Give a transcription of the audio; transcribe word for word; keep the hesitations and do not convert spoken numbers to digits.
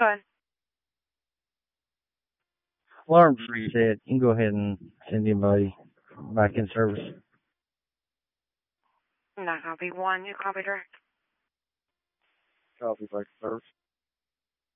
Go ahead. Alarm's reset. You can go ahead and send anybody back in service. Not copy one. You copy direct. Copy back in service.